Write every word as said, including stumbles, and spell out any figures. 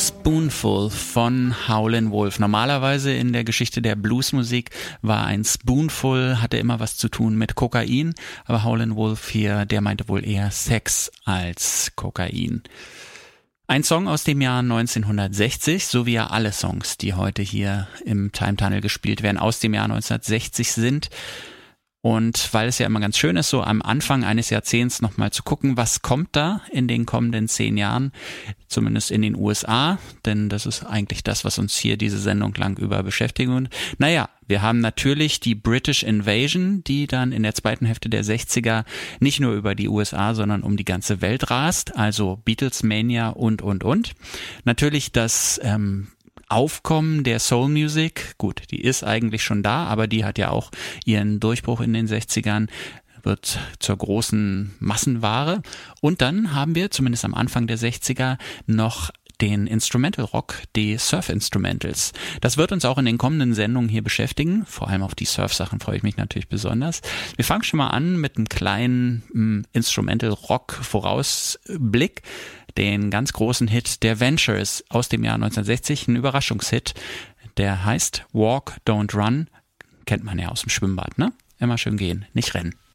Spoonful von Howlin' Wolf. Normalerweise in der Geschichte der Bluesmusik war ein Spoonful, hatte immer was zu tun mit Kokain, aber Howlin' Wolf hier, der meinte wohl eher Sex als Kokain. Ein Song aus dem Jahr neunzehnhundertsechzig, so wie ja alle Songs, die heute hier im Time Tunnel gespielt werden, aus dem Jahr neunzehnhundertsechzig sind. Und weil es ja immer ganz schön ist, so am Anfang eines Jahrzehnts nochmal zu gucken, was kommt da in den kommenden zehn Jahren, zumindest in den U S A, denn das ist eigentlich das, was uns hier diese Sendung lang über beschäftigt. Und naja, wir haben natürlich die British Invasion, die dann in der zweiten Hälfte der sechziger nicht nur über die U S A, sondern um die ganze Welt rast, also Beatles-Mania und, und, und. Natürlich das ähm, Aufkommen der Soul Music, gut, die ist eigentlich schon da, aber die hat ja auch ihren Durchbruch in den sechzigern, wird zur großen Massenware. Und dann haben wir zumindest am Anfang der sechziger noch den Instrumental Rock, die Surf Instrumentals. Das wird uns auch in den kommenden Sendungen hier beschäftigen. Vor allem auf die Surf-Sachen freue ich mich natürlich besonders. Wir fangen schon mal an mit einem kleinen mm, Instrumental Rock Vorausblick. Den ganz großen Hit der Ventures aus dem Jahr neunzehnhundertsechzig, ein Überraschungshit. Der heißt Walk, Don't Run. Kennt man ja aus dem Schwimmbad, ne? Immer schön gehen, nicht rennen.